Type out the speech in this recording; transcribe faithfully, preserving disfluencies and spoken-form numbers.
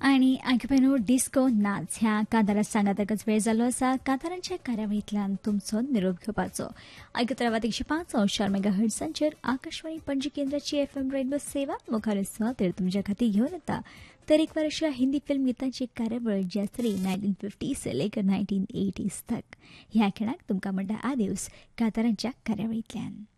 आणि आयकपेनो डिस्को नाच ह्या कांतारां सांगातकच वेळ जालो आसा. कांतारांच्या कार्यावळींतल्यान तुमचो निरोप घेवपाचो. आयकत रावात एकशे पांच अंशार मेगा हर्ट्सांचेर आकाशवाणी पणजी केंद्राची एफ एम रेनबो सेवा मुखार सुवातेर तुमच्या खातीर घेवन येता. तरेकवार अशा हिंदी फिल्म गितांची कार्यावळ जी आसतली नायन्टीन फिफ्टी से लेकर नायन्टीन एटीज तक. ह्या खेळाक तुमकां म्हणटा आदेवस कांतारांच्या कार्यावळींतल्यान.